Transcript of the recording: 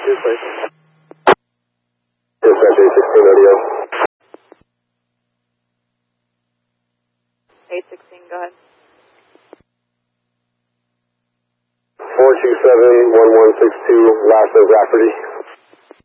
please. Dispatch 816 radio. 816, go ahead. 427-1162, last of Rafferty.